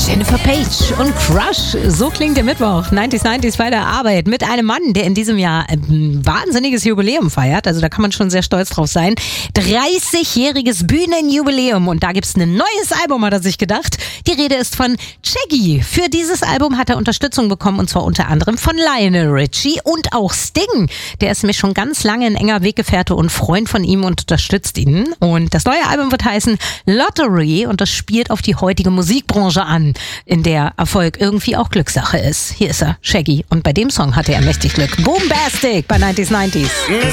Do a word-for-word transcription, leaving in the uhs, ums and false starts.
Jennifer Page und Crush, so klingt der Mittwoch, neunzig neunzig bei der Arbeit mit einem Mann, der in diesem Jahr ein wahnsinniges Jubiläum feiert, also da kann man schon sehr stolz drauf sein. dreißigjähriges Bühnenjubiläum und da gibt's ein neues Album, hat er sich gedacht. Die Rede ist von Shaggy. Für dieses Album hat er Unterstützung bekommen und zwar unter anderem von Lionel Richie und auch Sting. Der ist mir schon ganz lange ein enger Weggefährte und Freund von ihm und unterstützt ihn. Und das neue Album wird heißen Lottery und das spielt auf die heutige Musikbranche an, in der Erfolg irgendwie auch Glückssache ist. Hier ist er, Shaggy. Und bei dem Song hatte er mächtig Glück. Boombastic bei neunzig neunzig.